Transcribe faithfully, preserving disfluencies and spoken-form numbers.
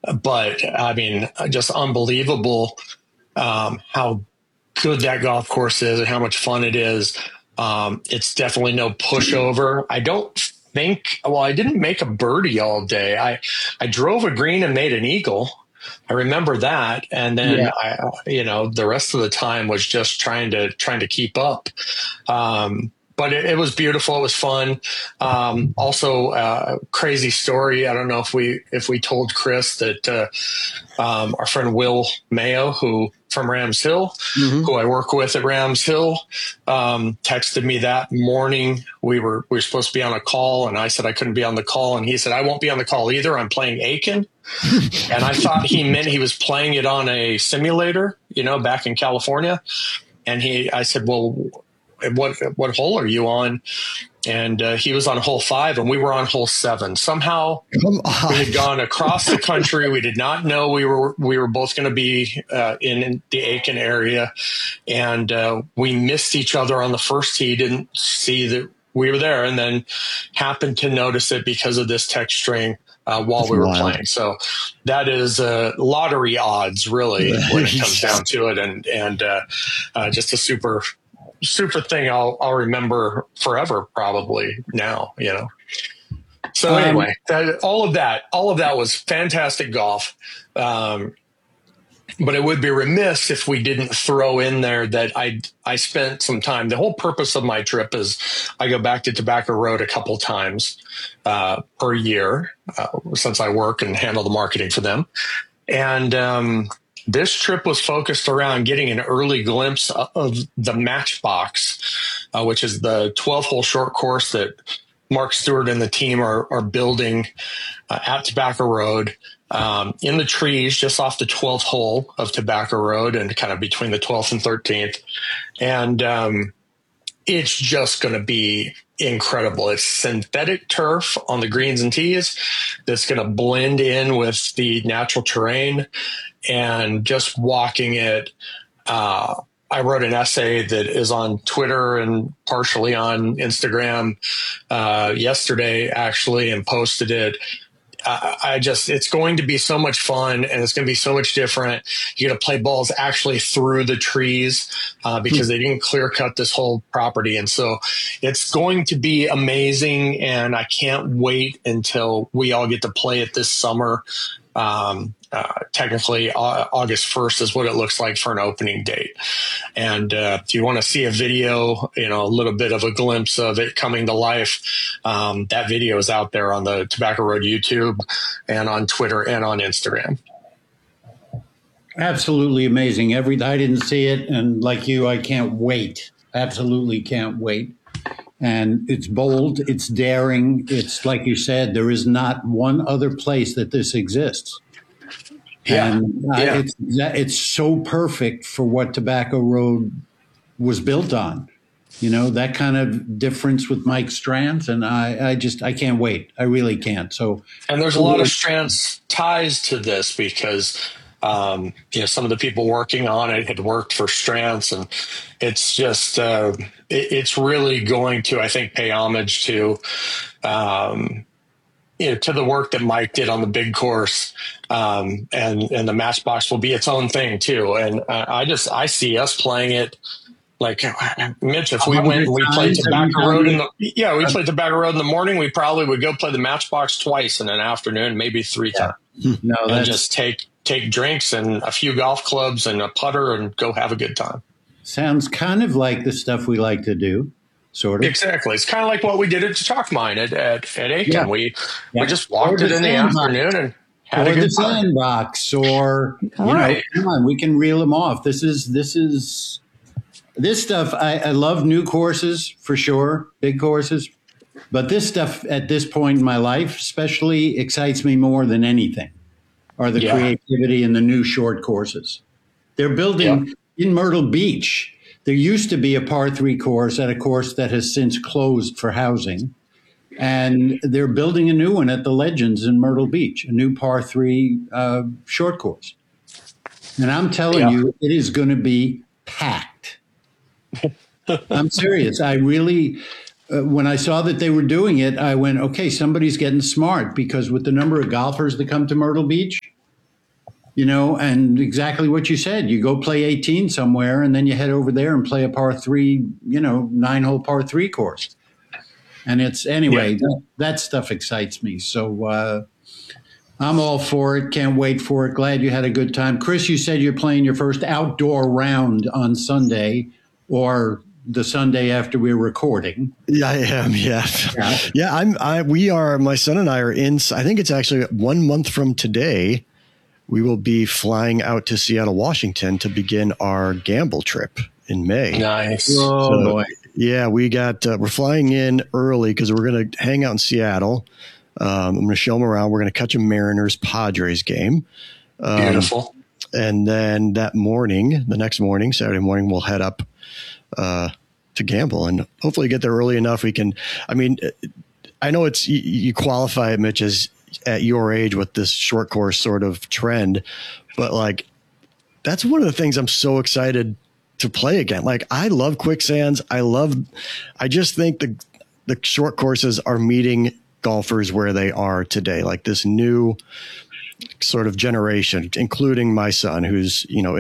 but I mean, just unbelievable um, how good that golf course is and how much fun it is. Um, it's definitely no pushover. I don't think, well, I didn't make a birdie all day. I, I drove a green and made an eagle. I remember that. And then Yeah. I, you know, the rest of the time was just trying to, trying to keep up. Um, But it, it was beautiful. It was fun. Um, also, uh, crazy story. I don't know if we if we told Chris that uh, um, our friend Will Mayo, who from Rams Hill, mm-hmm. who I work with at Rams Hill, um, texted me that morning. We were we were supposed to be on a call, and I said I couldn't be on the call, and he said I won't be on the call either. I'm playing Aiken, and I thought he meant he was playing it on a simulator, you know, back in California. And he, I said, well, what what hole are you on? And uh, he was on hole five, and we were on hole seven. Somehow we had gone across the country. We did not know we were we were both going to be uh, in, in the Aiken area, and uh, we missed each other on the first tee. Didn't see that we were there, and then happened to notice it because of this text string uh, while That's we were wild. playing. So that is uh, lottery odds, really, when it comes down to it, and and uh, uh, just a super. super thing I'll I'll remember forever, probably now, you know. So anyway, um, that, all of that, all of that was fantastic golf. Um, but it would be remiss if we didn't throw in there that I I spent some time. The whole purpose of my trip is I go back to Tobacco Road a couple times uh, per year uh, since I work and handle the marketing for them, and um, this trip was focused around getting an early glimpse of the Matchbox, uh, which is the twelve-hole short course that Mark Stewart and the team are, are building uh, at Tobacco Road, um, in the trees just off the twelfth hole of Tobacco Road and kind of between the twelfth and thirteenth. And um, it's just going to be incredible. It's synthetic turf on the greens and tees that's going to blend in with the natural terrain. And just walking it, uh, I wrote an essay that is on Twitter and partially on Instagram uh, yesterday, actually, and posted it. Uh, I just, it's going to be so much fun, and it's going to be so much different. You're going to play balls actually through the trees uh, because they didn't clear cut this whole property. And so it's going to be amazing. And I can't wait until we all get to play it this summer. Um, uh, technically uh, August first is what it looks like for an opening date. And, uh, if you want to see a video, you know, a little bit of a glimpse of it coming to life, um, that video is out there on the Tobacco Road YouTube and on Twitter and on Instagram. Absolutely amazing. Every, I didn't see it. And like you, I can't wait. Absolutely can't wait. And it's bold, it's daring. It's like you said, there is not one other place that this exists. Yeah. And uh, yeah. it's it's so perfect for what Tobacco Road was built on. You know, that kind of difference with Mike Strands. And I, I just, I can't wait. I really can't. So, and there's a lot of Strands ties to this because, um, you know, some of the people working on it had worked for Strands, and it's just, uh, it, it's really going to, I think, pay homage to, um, you know, to the work that Mike did on the big course. Um, and, and the Matchbox will be its own thing too. And uh, I just, I see us playing it. Like, Mitch, if we went and we played Tobacco Road in the, yeah, we played Tobacco Road in the morning, we probably would go play the Matchbox twice in an afternoon, maybe three yeah. times. No, and just take, take drinks and a few golf clubs and a putter and go have a good time. Sounds kind of like the stuff we like to do, sort of. Exactly. It's kind of like what we did at Chalk Mine at, at, at Aiken. Yeah. We, yeah. we just walked or it in the afternoon and had or a good the time. Sandbox, or, you right. know, come on, we can reel them off. This is, this is, This stuff, I, I love new courses for sure, big courses. But this stuff at this point in my life especially excites me more than anything, are the yeah. creativity in the new short courses. They're building yeah. in Myrtle Beach. There used to be a par three course at a course that has since closed for housing. And they're building a new one at the Legends in Myrtle Beach, a new par three uh, short course. And I'm telling yeah. you, it is going to be packed. I'm serious. I really, uh, when I saw that they were doing it, I went, okay, somebody's getting smart, because with the number of golfers that come to Myrtle Beach, you know, and exactly what you said. You go play eighteen somewhere, and then you head over there and play a par three, you know, nine hole par three course. And it's anyway, yeah. that, that stuff excites me. So uh, I'm all for it. Can't wait for it. Glad you had a good time. Chris, you said you're playing your first outdoor round on Sunday, or the Sunday after we're recording. Yeah, I am. Yeah. Yeah. yeah I'm, I, we are, my son and I are in, I think it's actually one month from today. We will be flying out to Seattle, Washington to begin our gamble trip in May. Nice. Oh, so, boy. Yeah, we got, uh, we're flying in early because we're going to hang out in Seattle. Um, I'm going to show them around. We're going to catch a Mariners Padres game. Um, Beautiful. And then that morning, the next morning, Saturday morning, we'll head up uh, to gamble and hopefully get there early enough. We can, I mean, I know it's, you, you qualify it, Mitch, as at your age with this short course sort of trend, but like, that's one of the things I'm so excited to play again. Like, I love quicksands. I love, I just think the, the short courses are meeting golfers where they are today, like this new sort of generation, including my son, who's, you know,